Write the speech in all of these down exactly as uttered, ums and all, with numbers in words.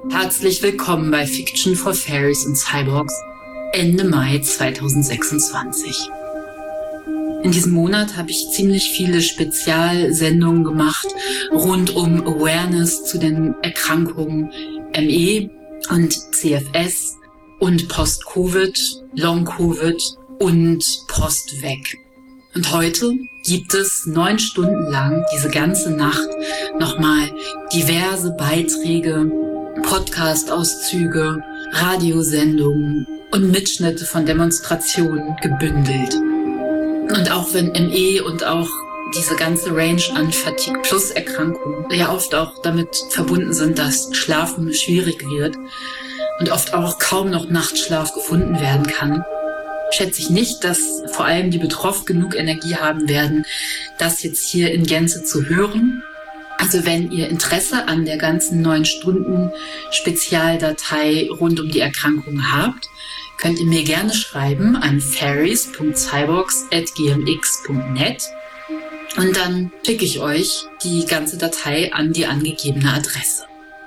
Herzlich willkommen bei Fiction for Fairies and Cyborgs Ende Mai zweitausendsechsundzwanzig. In diesem Monat habe ich ziemlich viele Spezialsendungen gemacht rund um Awareness zu den Erkrankungen M E und C F S und Post-Covid, Long-Covid und Post-Weg. Und heute gibt es neun Stunden lang, diese ganze Nacht, nochmal diverse Beiträge, Podcast-Auszüge, Radiosendungen und Mitschnitte von Demonstrationen gebündelt. Und auch wenn M E und auch diese ganze Range an Fatigue-Plus-Erkrankungen ja oft auch damit verbunden sind, dass Schlafen schwierig wird und oft auch kaum noch Nachtschlaf gefunden werden kann, schätze ich nicht, dass vor allem die Betroffenen genug Energie haben werden, das jetzt hier in Gänze zu hören. Also wenn ihr Interesse an der ganzen neun Stunden Spezialdatei rund um die Erkrankung habt, könnt ihr mir gerne schreiben an fairies punkt cyborgs at g m x punkt net und dann schicke ich euch die ganze Datei an die angegebene Adresse.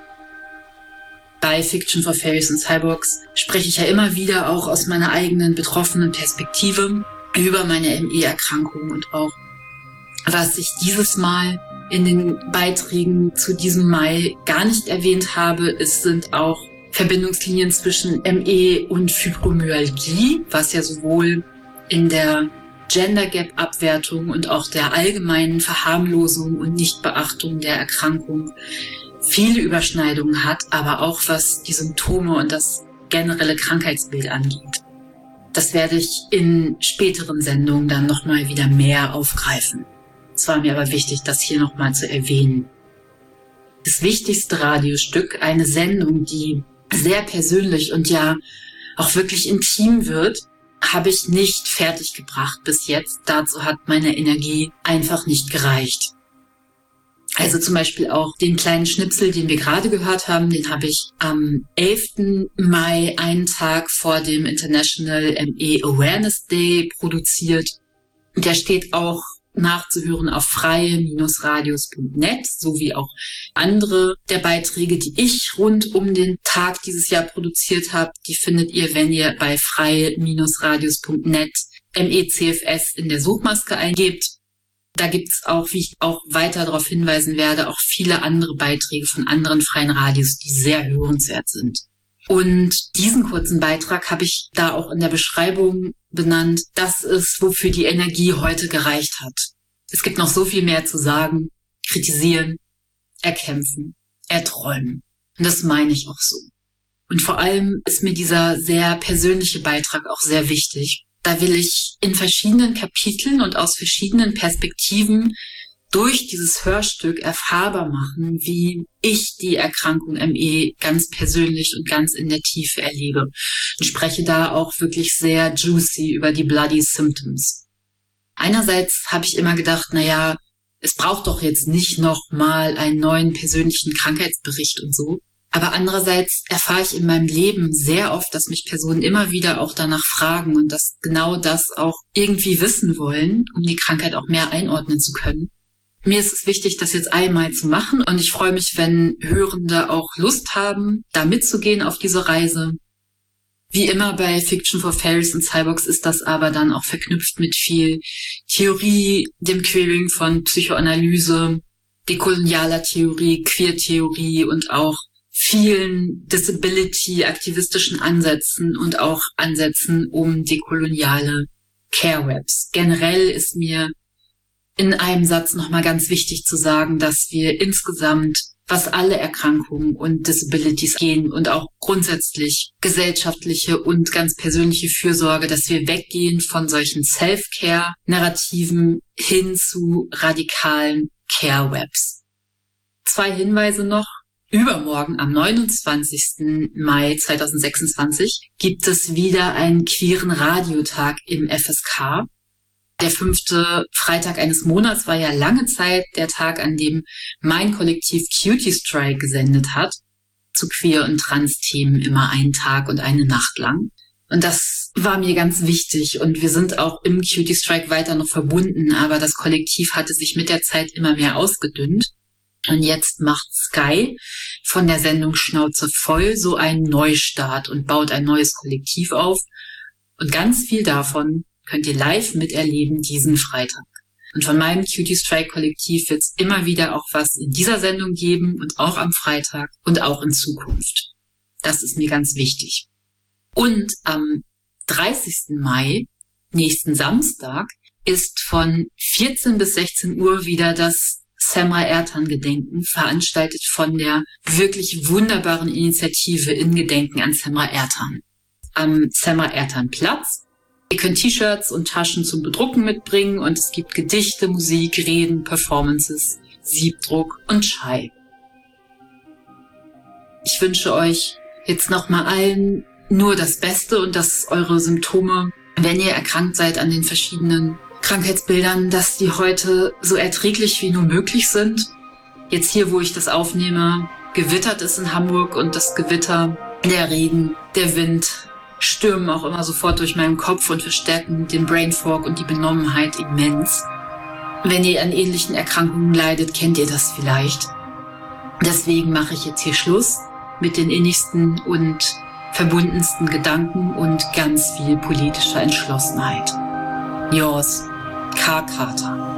Bei Fiction for Fairies and Cyborgs spreche ich ja immer wieder auch aus meiner eigenen betroffenen Perspektive über meine M E-Erkrankung und auch, was ich dieses Mal in den Beiträgen zu diesem Mai gar nicht erwähnt habe, es sind auch Verbindungslinien zwischen M E und Fibromyalgie, was ja sowohl in der Gender Gap Abwertung und auch der allgemeinen Verharmlosung und Nichtbeachtung der Erkrankung viele Überschneidungen hat, aber auch was die Symptome und das generelle Krankheitsbild angeht. Das werde ich in späteren Sendungen dann nochmal wieder mehr aufgreifen. Es war mir aber wichtig, das hier nochmal zu erwähnen. Das wichtigste Radiostück, eine Sendung, die sehr persönlich und ja auch wirklich intim wird, habe ich nicht fertiggebracht bis jetzt. Dazu hat meine Energie einfach nicht gereicht. Also zum Beispiel auch den kleinen Schnipsel, den wir gerade gehört haben, den habe ich am elften Mai, einen Tag vor dem International M E Awareness Day, produziert. Der steht auch nachzuhören auf freie radios punkt net, sowie auch andere der Beiträge, die ich rund um den Tag dieses Jahr produziert habe. Die findet ihr, wenn ihr bei freie radios punkt net M E C F S in der Suchmaske eingebt. Da gibt's auch, wie ich auch weiter darauf hinweisen werde, auch viele andere Beiträge von anderen freien Radios, die sehr hörenswert sind. Und diesen kurzen Beitrag habe ich da auch in der Beschreibung benannt. Das ist, wofür die Energie heute gereicht hat. Es gibt noch so viel mehr zu sagen, kritisieren, erkämpfen, erträumen. Und das meine ich auch so. Und vor allem ist mir dieser sehr persönliche Beitrag auch sehr wichtig. Da will ich in verschiedenen Kapiteln und aus verschiedenen Perspektiven durch dieses Hörstück erfahrbar machen, wie ich die Erkrankung M E ganz persönlich und ganz in der Tiefe erlebe. Und spreche da auch wirklich sehr juicy über die Bloody Symptoms. Einerseits habe ich immer gedacht, na ja, es braucht doch jetzt nicht noch mal einen neuen persönlichen Krankheitsbericht und so. Aber andererseits erfahre ich in meinem Leben sehr oft, dass mich Personen immer wieder auch danach fragen und dass genau das auch irgendwie wissen wollen, um die Krankheit auch mehr einordnen zu können. Mir ist es wichtig, das jetzt einmal zu machen und ich freue mich, wenn Hörende auch Lust haben, da mitzugehen auf diese Reise. Wie immer bei Fiction for Fairies and Cyborgs ist das aber dann auch verknüpft mit viel Theorie, dem Queering von Psychoanalyse, dekolonialer Theorie, Queer-Theorie und auch vielen Disability-aktivistischen Ansätzen und auch Ansätzen um dekoloniale Care-Webs. Generell ist mir in einem Satz nochmal ganz wichtig zu sagen, dass wir insgesamt, was alle Erkrankungen und Disabilities gehen und auch grundsätzlich gesellschaftliche und ganz persönliche Fürsorge, dass wir weggehen von solchen Self-Care-Narrativen hin zu radikalen Care-Webs. Zwei Hinweise noch. Übermorgen, am neunundzwanzigsten Mai zweitausendsechsundzwanzig, gibt es wieder einen queeren Radiotag im F S K. Der fünfte Freitag eines Monats war ja lange Zeit der Tag, an dem mein Kollektiv Cutie Strike gesendet hat. Zu Queer- und Trans-Themen immer einen Tag und eine Nacht lang. Und das war mir ganz wichtig. Und wir sind auch im Cutie Strike weiter noch verbunden. Aber das Kollektiv hatte sich mit der Zeit immer mehr ausgedünnt. Und jetzt macht Sky von der Sendung Schnauze voll so einen Neustart und baut ein neues Kollektiv auf. Und ganz viel davon könnt ihr live miterleben diesen Freitag. Und von meinem Cutie Strike Kollektiv wird es immer wieder auch was in dieser Sendung geben und auch am Freitag und auch in Zukunft. Das ist mir ganz wichtig. Und am dreißigsten Mai, nächsten Samstag, ist von vierzehn bis sechzehn Uhr wieder das Semra Ertan Gedenken, veranstaltet von der wirklich wunderbaren Initiative in Gedenken an Semra Ertan. Am Semra Ertan Platz. Ihr könnt T-Shirts und Taschen zum Bedrucken mitbringen und es gibt Gedichte, Musik, Reden, Performances, Siebdruck und Chai. Ich wünsche euch jetzt nochmal allen nur das Beste und dass eure Symptome, wenn ihr erkrankt seid an den verschiedenen Krankheitsbildern, dass die heute so erträglich wie nur möglich sind. Jetzt hier, wo ich das aufnehme, gewittert es in Hamburg und das Gewitter, der Regen, der Wind stürmen auch immer sofort durch meinen Kopf und verstärken den Brain Fog und die Benommenheit immens. Wenn ihr an ähnlichen Erkrankungen leidet, kennt ihr das vielleicht. Deswegen mache ich jetzt hier Schluss mit den innigsten und verbundensten Gedanken und ganz viel politischer Entschlossenheit. Yours, K. Carter.